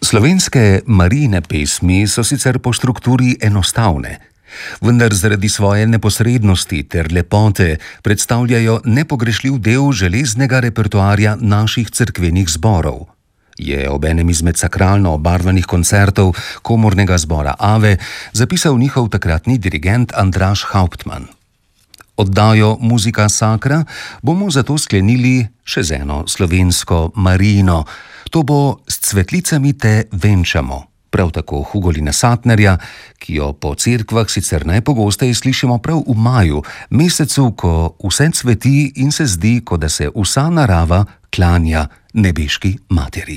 Slovenske Marijine pesmi so sicer po strukturi enostavne, vendar zaradi svoje neposrednosti ter lepote predstavljajo nepogrešljiv del železnega repertoarja naših cerkvenih zborov. Je obenem izmed sakralno obarvanih koncertov komornega zbora Ave zapisal njihov takratni dirigent Andraž Hauptmann. Oddajo Muzika Sacra bomo zato sklenili še z eno slovensko Marijino. To bo S cvetlicami te venčamo, prav tako Hugolina Satnerja, ki jo po cerkvah sicer najpogosteje slišimo prav v maju, mesecu, ko vse cveti in se zdi, kot da se vsa narava klanja nebeški materi.